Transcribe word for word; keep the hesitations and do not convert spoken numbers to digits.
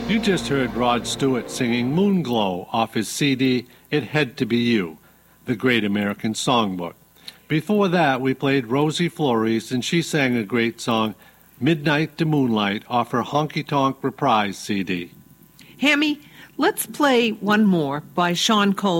You just heard Rod Stewart singing Moonglow off his C D, It Had to Be You, the Great American Songbook. Before that, we played Rosie Flores, and she sang a great song, Midnight to Moonlight, off her Honky Tonk Reprise C D. Hammy, let's play one more by Sean Cole.